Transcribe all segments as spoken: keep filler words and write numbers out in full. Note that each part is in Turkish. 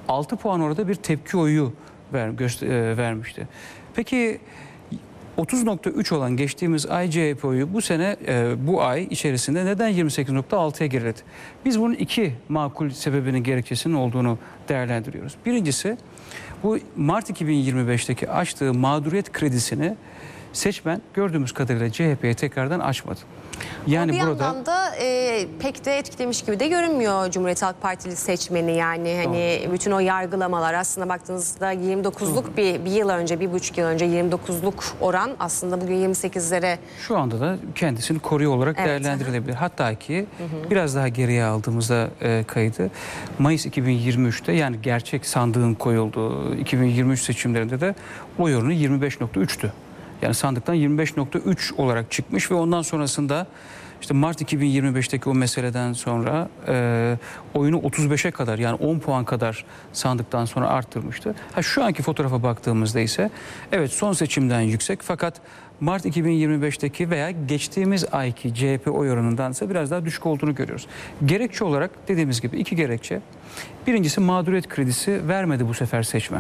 altı puan orada bir tepki oyu ver, göster, vermişti. Peki otuz nokta üç olan geçtiğimiz ay C H P oyu bu sene e, bu ay içerisinde neden yirmi sekiz nokta altıya geriledi? Biz bunun iki makul sebebinin gerekçesinin olduğunu değerlendiriyoruz. Birincisi bu Mart iki bin yirmi beşteki açtığı mağduriyet kredisini seçmen gördüğümüz kadarıyla C H P'ye tekrardan açmadı. Yani bir burada yandan da e, pek de etkilemiş gibi de görünmüyor Cumhuriyet Halk Partili seçmeni. Yani hani doğru. Bütün o yargılamalar aslında baktığınızda yirmi dokuzluk bir, bir yıl önce, bir buçuk yıl önce yirmi dokuzluk oran aslında bugün yirmi sekizlere. Şu anda da kendisini koruyor olarak evet, değerlendirilebilir. Hı. Hatta ki hı hı. biraz daha geriye aldığımızda e, kaydı Mayıs iki bin yirmi üçte yani gerçek sandığın koyulduğu iki bin yirmi üç seçimlerinde de oy oranı yirmi beş nokta üçtü. Yani sandıktan yirmi beş nokta üç olarak çıkmış ve ondan sonrasında işte Mart iki bin yirmi beşteki o meseleden sonra e, oyunu otuz beşe kadar yani on puan kadar sandıktan sonra arttırmıştı. Ha, şu anki fotoğrafa baktığımızda ise evet son seçimden yüksek fakat Mart iki bin yirmi beşteki veya geçtiğimiz ayki C H P oy oranındansa biraz daha düşük olduğunu görüyoruz. Gerekçe olarak dediğimiz gibi iki gerekçe. Birincisi mağduriyet kredisi vermedi bu sefer seçmen.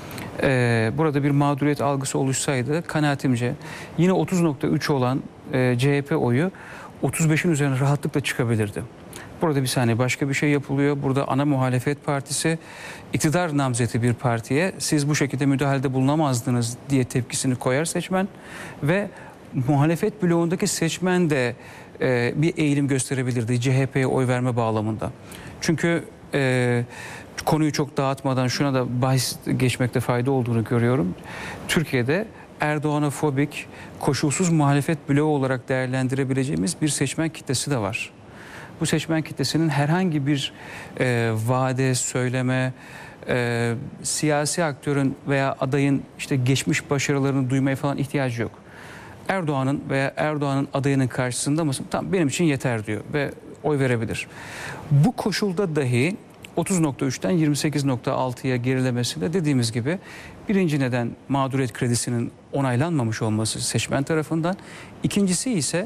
Ee, burada bir mağduriyet algısı oluşsaydı kanaatimce yine otuz nokta üç olan e, C H P oyu otuz beşin üzerine rahatlıkla çıkabilirdi. Burada bir saniye başka bir şey yapılıyor. Burada ana muhalefet partisi iktidar namzeti bir partiye siz bu şekilde müdahalede bulunamazdınız diye tepkisini koyar seçmen ve muhalefet bloğundaki seçmen de e, bir eğilim gösterebilirdi C H P'ye oy verme bağlamında. Çünkü e, konuyu çok dağıtmadan şuna da bahis geçmekte fayda olduğunu görüyorum. Türkiye'de Erdoğan'a fobik, koşulsuz muhalefet bloğu olarak değerlendirebileceğimiz bir seçmen kitlesi de var. Bu seçmen kitlesinin herhangi bir e, vaade, söyleme, e, siyasi aktörün veya adayın işte geçmiş başarılarını duymaya falan ihtiyacı yok. Erdoğan'ın veya Erdoğan'ın adayının karşısında mısın? Tamam benim için yeter diyor ve oy verebilir. Bu koşulda dahi otuz nokta üçten yirmi sekiz nokta altıya gerilemesinde dediğimiz gibi birinci neden mağduriyet kredisinin onaylanmamış olması seçmen tarafından. İkincisi ise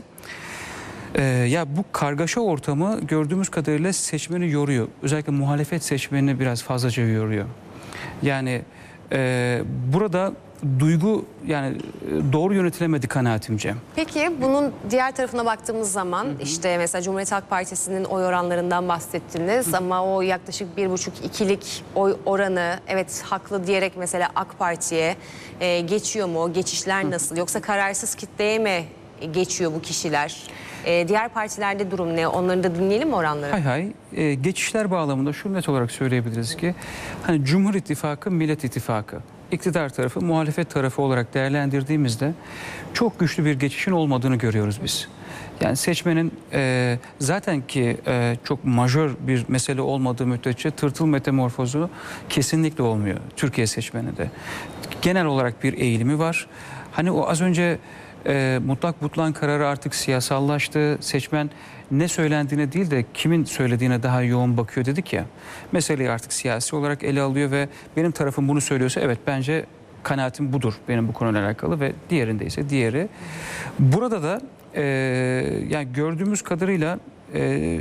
e, ya bu kargaşa ortamı gördüğümüz kadarıyla seçmeni yoruyor. Özellikle muhalefet seçmenini biraz fazlaca yoruyor. Yani e, burada duygu yani doğru yönetilemedi kanaatimce. Peki bunun diğer tarafına baktığımız zaman hı hı. işte mesela Cumhuriyet Halk Partisi'nin oy oranlarından bahsettiniz hı hı. ama o yaklaşık bir buçuk ikilik oy oranı evet haklı diyerek mesela AK Parti'ye e, geçiyor mu? O geçişler nasıl? Yoksa kararsız kitleye mi geçiyor bu kişiler? E, diğer partilerde durum ne? Onları da dinleyelim mi oranları? Hay hay. E, geçişler bağlamında şu net olarak söyleyebiliriz ki hani Cumhur İttifakı, Millet İttifakı. İktidar tarafı, muhalefet tarafı olarak değerlendirdiğimizde çok güçlü bir geçişin olmadığını görüyoruz biz. Yani seçmenin e, zaten ki e, çok majör bir mesele olmadığı müddetçe tırtıl metamorfozu kesinlikle olmuyor Türkiye seçmeninde. Genel olarak bir eğilimi var. Hani o az önce e, mutlak butlan kararı artık siyasallaştı. Seçmen ne söylendiğine değil de kimin söylediğine daha yoğun bakıyor dedik ya. Meseleyi artık siyasi olarak ele alıyor ve benim tarafım bunu söylüyorsa evet bence kanaatim budur benim bu konuyla alakalı ve diğerinde ise diğeri. Burada da e, yani gördüğümüz kadarıyla e,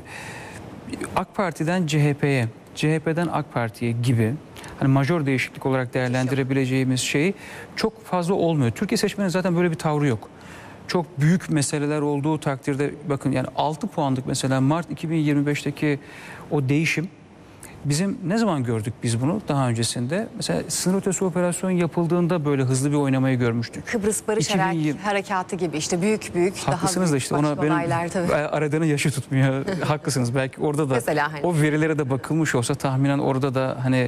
AK Parti'den C H P'ye, C H P'den AK Parti'ye gibi hani majör değişiklik olarak değerlendirebileceğimiz şey çok fazla olmuyor. Türkiye seçmenin zaten böyle bir tavrı yok. Çok büyük meseleler olduğu takdirde bakın yani altı puanlık mesela Mart iki bin yirmi beşteki o değişim bizim ne zaman gördük biz bunu daha öncesinde? Mesela sınır ötesi operasyon yapıldığında böyle hızlı bir oynamayı görmüştük. Kıbrıs Barış iki bin yirmi Harekatı gibi işte büyük büyük haklısınız daha da işte ona benim aradığını yaşı tutmuyor. Haklısınız. Belki orada da mesela hani. O verilere de bakılmış olsa tahminen orada da hani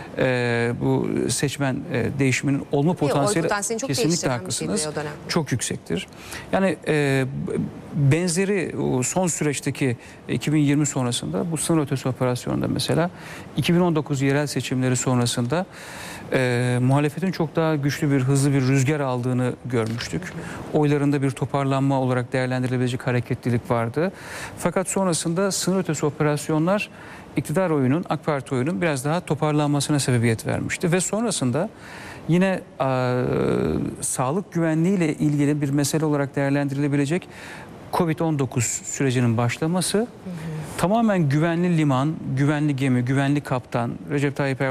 e, bu seçmen e, değişiminin olma potansiyeli çok kesinlikle haklısınız. Çok yüksektir. Yani e, benzeri o son süreçteki iki bin yirmi sonrasında bu sınır ötesi operasyonunda mesela iki bin on dokuz yerel seçimleri sonrasında e, muhalefetin çok daha güçlü bir hızlı bir rüzgar aldığını görmüştük. Oylarında bir toparlanma olarak değerlendirilebilecek hareketlilik vardı. Fakat sonrasında sınır ötesi operasyonlar iktidar oyunun, AK Parti oyunun biraz daha toparlanmasına sebebiyet vermişti. Ve sonrasında yine e, sağlık güvenliği ile ilgili bir mesele olarak değerlendirilebilecek Covid on dokuz sürecinin başlaması, hı hı. tamamen güvenli liman, güvenli gemi, güvenli kaptan Recep Tayyip Erdoğan